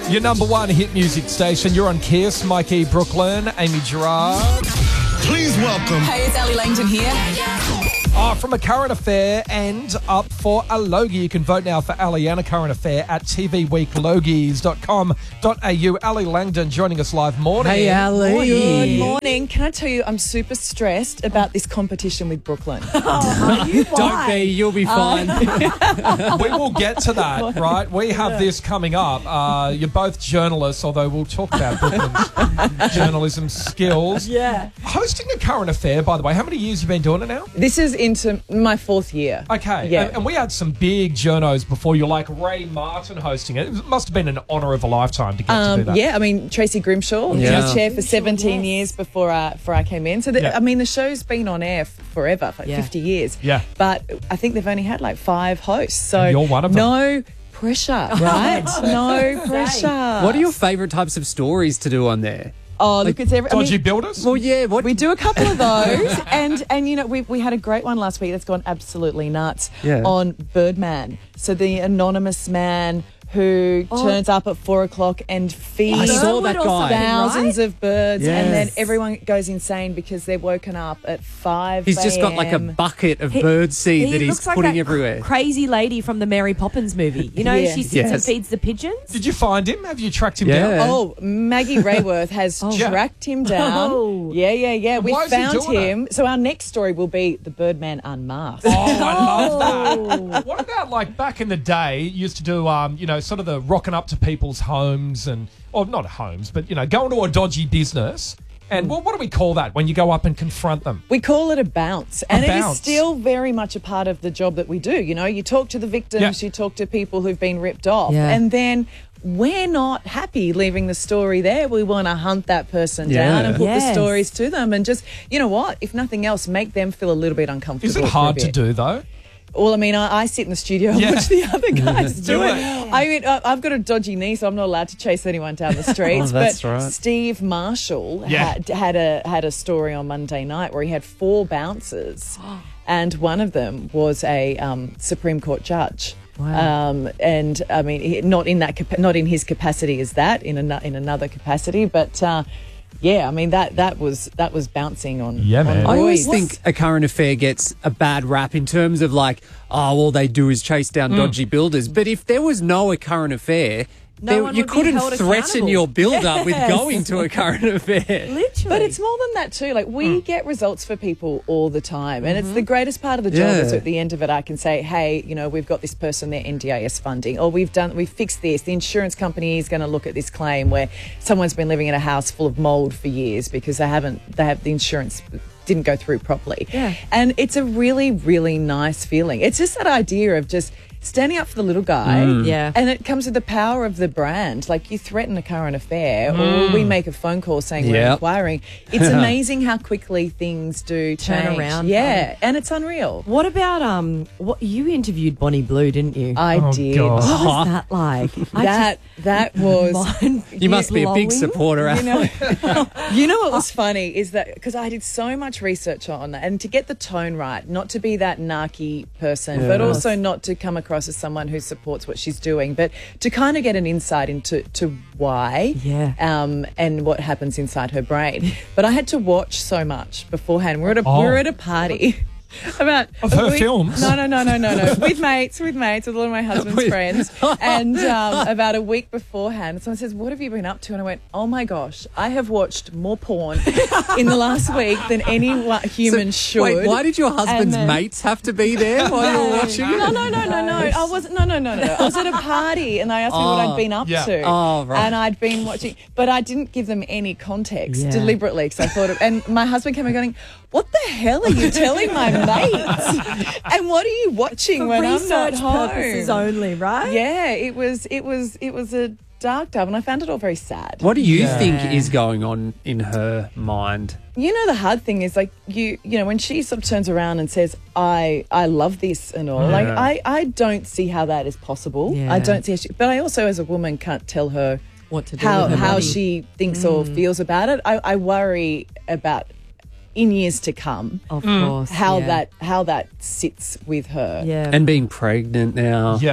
Your number one hit music station. You're on Kiss. Mikey Brooklyn, Amy Gerard. Please welcome. Hey, it's Ali Langdon here. From a current affair and up for a Logie. You can vote now for Ali and a current affair at tvweeklogies.com.au. Ali Langdon joining us live. Morning. Hey, Ali. Good morning. Can I tell you, I'm super stressed about this competition with Brooklyn. Don't be, you'll be fine. We will get to that, right? We have this coming up. You're both journalists, although we'll talk about Brooklyn's journalism skills. Yeah. Hosting a current affair, by the way, how many years have you been doing it now? This is into my fourth year. Okay. Yeah. And we had some big journos before you, like Ray Martin hosting it. It must have been an honour of a lifetime to get to do that. Yeah, I mean, Tracy Grimshaw, Yeah. was chair for 17 years before I came in. So, Yeah. I mean, the show's been on air forever, for 50 years. Yeah. But I think they've only had like 5 hosts. So And you're one of them. No pressure, right? No pressure. What are your favourite types of stories to do on there? Oh, look, it's every... Dodgy builders? Well, yeah. What? We do a couple of those, and you know we had a great one last week that's gone absolutely nuts on Birdman. So the anonymous man who turns up at 4 o'clock and feeds I saw that guy. thousands of birds, Yes. and then everyone goes insane because they're woken up at 5 He's just got like a a.m. bucket of bird seed that he's looks like putting that everywhere. Crazy lady from the Mary Poppins movie. You know, Yeah. she sits Yes. and feeds the pigeons. Did you find him? Have you tracked him Yeah. down? Oh, Maggie Rayworth has tracked him down. Oh. Yeah. We why is he found doing him. So our next story will be the Birdman Unmasked. Oh, I love that. What about like back in the day, you used to do, sort of the rocking up to people's homes or not homes, but, going to a dodgy business. And what do we call that when you go up and confront them? We call it a bounce, and it bounce. is still very much a part of the job that we do. You know, you talk to the victims, you talk to people who've been ripped off, Yeah. and then we're not happy leaving the story there. We want to hunt that person down and put the Yes. stories to them, and just, you know what, if nothing else, make them feel a little bit uncomfortable. Is it for a hard to bit. do, though? Well, I mean, I sit in the studio and watch the other guys do it. it. I mean, I've got a dodgy knee, so I'm not allowed to chase anyone down the streets. that's but right. Steve Marshall had a story on Monday night where he had 4 bouncers, and one of them was a Supreme Court judge. Wow. And I mean, not in his capacity as that, in another capacity, but. Yeah, I mean that was bouncing on. Yeah, man. I always roids. think a current affair gets a bad rap in terms of like, all they do is chase down dodgy builders. But if there was no current affair, No one you would be couldn't held threaten accountable. your build-up with Yes. going to a current affair. Literally. But it's more than that too. Like we get results for people all the time, and it's the greatest part of the job. Is Yeah. at the end of it, I can say, "Hey, we've got this person their NDIS funding, or we've fixed this. The insurance company is going to look at this claim where someone's been living in a house full of mold for years because the insurance didn't go through properly." Yeah. And it's a really, really nice feeling. It's just that idea of just standing up for the little guy. Yeah. And it comes with the power of the brand. Like you threaten a current affair or we make a phone call saying we're Yep. inquiring. It's amazing how quickly things do Turn change. around. Yeah. And it's unreal. What about what you interviewed Bonnie Blue, didn't you? I Oh, did. God. What was that like? That was... You must be a big supporter. You know what was funny is that because I did so much research on that, and to get the tone right, not to be that narky person, but also not to come across as someone who supports what she's doing, but to kind of get an insight into why and what happens inside her brain. But I had to watch so much beforehand. We were at a party. About Of her films? No. with mates, with all of my husband's friends. And about a week beforehand, someone says, "What have you been up to?" And I went, "Oh my gosh, I have watched more porn in the last week than any human should." Wait, why did your husband's then- mates have to be there while you were watching it? No. I wasn't. No. I was at a party and they asked me what I'd been up to. Oh, right. And I'd been watching, but I didn't give them any context Yeah. deliberately because I thought. And my husband came and going, "What the hell are you telling my mates? And what are you watching For when I'm not research home?" purposes only, right? Yeah, it was a dark time, and I found it all very sad. What do you think is going on in her mind? You know, the hard thing is like you know when she sort of turns around and says, I love this and all, like I don't see how that is possible. Yeah. I don't see how but I also as a woman can't tell her What to do with her how body. she thinks or feels about it. I worry about in years to come Of course. how that sits with her. Yeah. And being pregnant now. Yeah.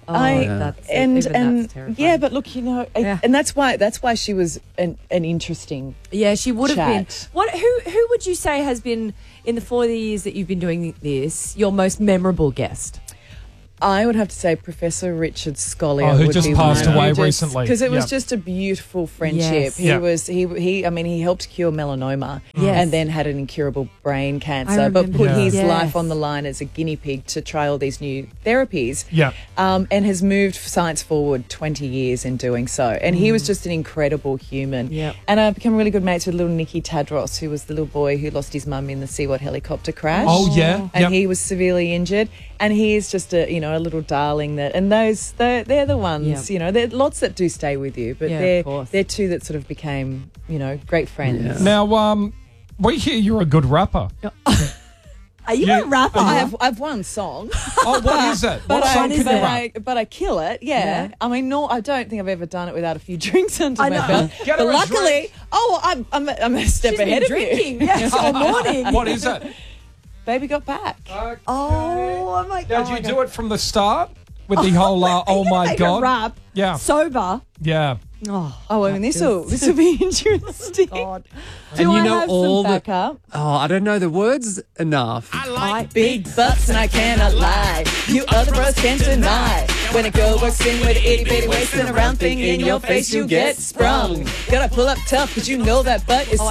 That's terrifying. yeah, but look, Yeah. and that's why she was an interesting. Yeah, she would have been. Chat. Who would you say has been, in the 4 years that you've been doing this, your most memorable guest? I would have to say Professor Richard Scollier, who would just be passed one. away Who just- recently. because it was Yep. just a beautiful friendship. Yes. He Yep. was he. I mean, he helped cure melanoma, Yes. and then had an incurable brain cancer, I but remember put that. his Yes. life on the line as a guinea pig to try all these new therapies. Yeah. And has moved science forward 20 years in doing so. And he was just an incredible human. Yep. And I've become really good mates with little Nicky Tadros, who was the little boy who lost his mum in the Seaward helicopter crash. Oh, yeah. And Yep. he was severely injured. And he is just a little darling they're the ones, Yep. there are lots that do stay with you, but Yeah, of course. they're two that sort of became, great friends. Now, we hear you're a good rapper. Are you Yeah. a rapper? I've one song. Oh, what is it? What But song can you rap? I kill it, yeah. Yeah. I mean, I don't think I've ever done it without a few drinks under I my know. belt. Get But her a luckily, drink. I'm a step She's ahead been of drinking, you. yes, all morning. What is it? Baby got back. Oh my Now, God. did you do it from the start with the whole, oh my Make God? a rap. Yeah. Sober. Yeah. Oh, Oh, I mean, this will be interesting. God. Do And you I know have all some the- backup? Oh, I don't know the words enough. Big butts and I cannot lie. You other bros can't deny. When a girl walks in with an itty bitty waist and a round thing in your face, you get sprung. Gotta pull up tough, cause you know that butt is